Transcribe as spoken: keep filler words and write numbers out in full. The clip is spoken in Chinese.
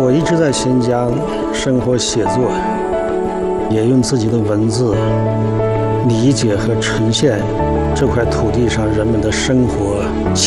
我一直在新疆生活写作，也用自己的文字理解和呈现这块土地上人们的生活